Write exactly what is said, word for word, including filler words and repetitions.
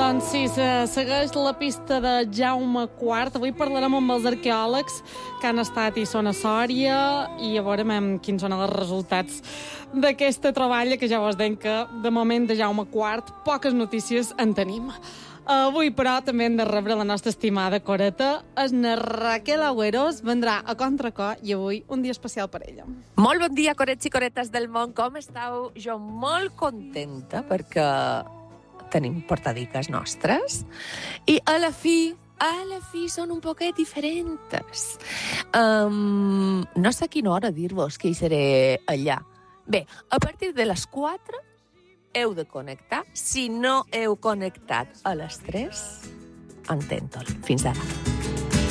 Doncs sí, se segueix la pista de Jaume quart. Avui parlarem amb els arqueòlegs que han estat i són a Sòria i a veure quins són els resultats d'aquesta troballa, que ja vos deim que de moment de Jaume quart poques notícies en tenim. Avui, però, també hem de rebre la nostra estimada Coreta. Esna Raquel Agüeros vendrà a Contracor i avui un dia especial per ella. Molt bon dia, corets i coretes del món. Com estàu? Jo molt contenta perquè tenim portadiques nostres i a la fi, a la fi són un poquet diferents. Um, no sé a quina hora dir-vos que hi seré allà. Bé, a partir de les quatre heu de connectar. Si no heu connectat a les tres, entén-te'l. Fins ara.